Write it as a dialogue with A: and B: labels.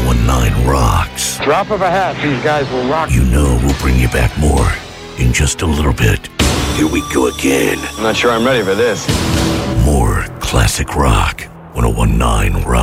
A: 1019 rocks.
B: Drop of a hat, these guys will rock.
A: You know we'll bring you back more in just a little bit. Here we go again.
B: I'm not sure I'm ready for this.
A: More classic rock. 1019 Rock.